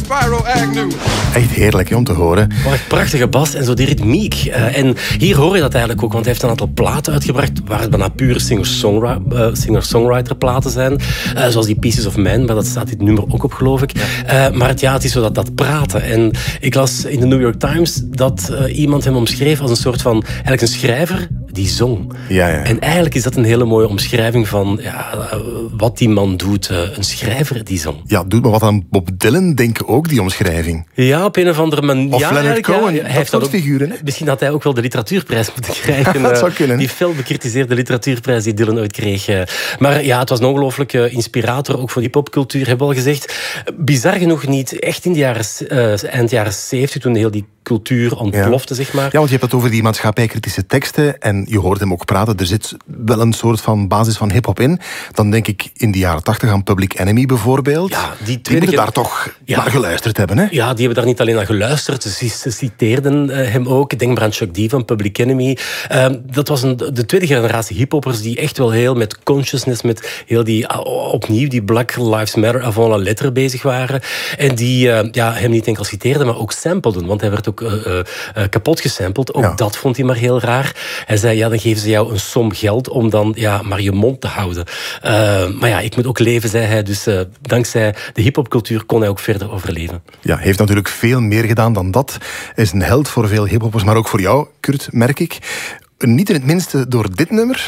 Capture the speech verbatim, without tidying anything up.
Spyro Agnew. Echt heerlijk hè, om te horen. Wat prachtige bas en zo die ritmiek. Uh, en hier hoor je dat eigenlijk ook, want hij heeft een aantal platen uitgebracht waar het bijna pure singer-songwriter uh, singer platen zijn. Uh, zoals die Pieces of Man, maar dat staat dit nummer ook op, geloof ik. Uh, maar het, ja, het is zo dat, dat praten. En ik las in de New York Times dat uh, iemand hem omschreef als een soort van, eigenlijk een schrijver die zong. Ja, ja. En eigenlijk is dat een hele mooie omschrijving van ja, wat die man doet. Uh, een schrijver die zong. Ja, doet me wat aan Bob Dylan denken ook, die omschrijving. Ja, op een of andere manier. Of ja, Leonard Cohen, ja, dat heeft soort ook, figuren. Hè? Misschien had hij ook wel de literatuurprijs moeten krijgen. Dat zou kunnen. Die fel bekritiseerde literatuurprijs die Dylan ooit kreeg. Maar ja, het was een ongelooflijke inspirator, ook voor hiphopcultuur, hebben we al gezegd. Bizar genoeg niet, echt in de jaren, uh, eind jaren zeventig, toen heel die cultuur ontplofte, ja. zeg maar. Ja, want je hebt het over die maatschappijkritische teksten en je hoort hem ook praten. Er zit wel een soort van basis van hiphop in. Dan denk ik in de jaren tachtig aan Public Enemy bijvoorbeeld. Ja, die die moeten keer... daar toch ja. naar geluisterd hebben, hè? Ja, die hebben daar niet alleen naar geluisterd. Ze, ze citeerden uh, hem ook. Denk maar aan Chuck D van Public Enemy. Uh, dat was een, de tweede generatie hiphoppers die echt wel heel met consciousness, met heel die, uh, opnieuw die Black Lives Matter avant la lettre bezig waren. En die uh, ja, hem niet enkel citeerden, maar ook sampelden. Want hij werd ook uh, uh, kapot gesampleld. Ook ja. dat vond hij maar heel raar. Hij zei, ja, dan geven ze jou een som geld om dan ja, maar je mond te houden. Uh, maar ja, ik moet ook leven, zei hij. Dus uh, dankzij de hiphopcultuur kon hij ook verder overleven. Ja, hij heeft natuurlijk veel meer gedaan dan dat. Hij is een held voor veel hiphoppers, maar ook voor jou, Kurt, merk ik. Niet in het minste door dit nummer.